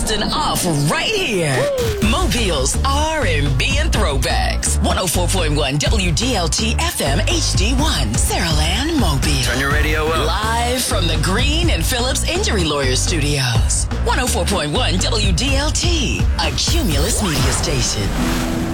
dusting off right here. Mobile's R&B and Throwbacks. 104.1 WDLT FM HD1. Saraland Mobile. Turn your radio up. Live from the Green and Phillips Injury Lawyers Studios. 104.1 WDLT. A Cumulus media station.